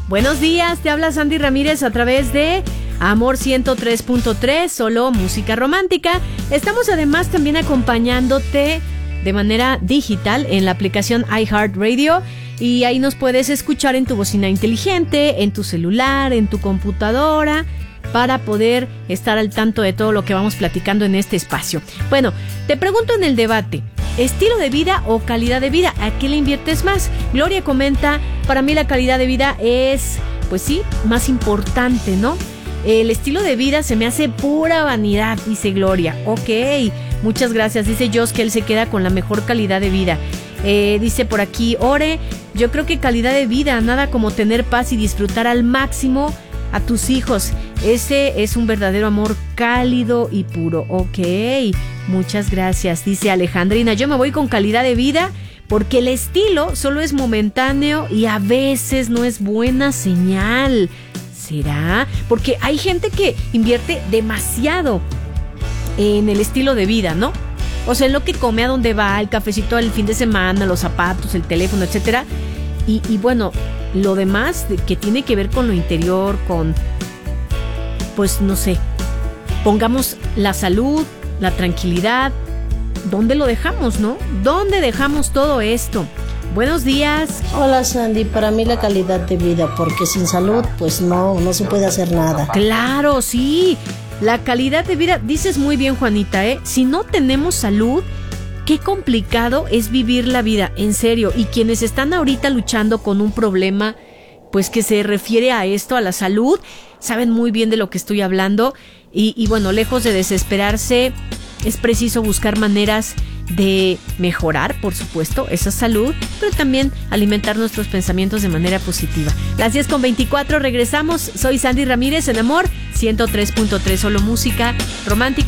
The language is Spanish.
Buenos días, te habla Sandy Ramírez a través de Amor 103.3, solo música romántica. Estamos además también acompañándote de manera digital en la aplicación iHeartRadio y ahí nos puedes escuchar en tu bocina inteligente, en tu celular, en tu computadora, para poder estar al tanto de todo lo que vamos platicando en este espacio. Bueno, te pregunto en el debate, ¿estilo de vida o calidad de vida? ¿A qué le inviertes más? Gloria comenta, para mí la calidad de vida es, pues sí, más importante, ¿no? El estilo de vida se me hace pura vanidad, dice Gloria. Ok, muchas gracias. Dice Jos que él se queda con la mejor calidad de vida. Dice por aquí, Ore, yo creo que calidad de vida, nada como tener paz y disfrutar al máximo a tus hijos. Ese es un verdadero amor cálido y puro. Ok, muchas gracias. Dice Alejandrina, yo me voy con calidad de vida porque el estilo solo es momentáneo y a veces no es buena señal. ¿Será? Porque hay gente que invierte demasiado en el estilo de vida, ¿no? O sea, en lo que come, a dónde va, el cafecito del fin de semana, los zapatos, el teléfono, etcétera. Y bueno, lo demás que tiene que ver con lo interior, con, pues no sé, pongamos la salud, la tranquilidad, ¿dónde lo dejamos, no? ¿Dónde dejamos todo esto? Buenos días. Hola Sandy, para mí la calidad de vida, porque sin salud pues no se puede hacer nada. Claro, sí, la calidad de vida, dices muy bien Juanita, si no tenemos salud, qué complicado es vivir la vida, en serio, y quienes están ahorita luchando con un problema, pues que se refiere a esto, a la salud, saben muy bien de lo que estoy hablando, y bueno, lejos de desesperarse, es preciso buscar maneras de mejorar, por supuesto, esa salud, pero también alimentar nuestros pensamientos de manera positiva. Las 10:24, regresamos. Soy Sandy Ramírez en Amor 103.3, solo música romántica.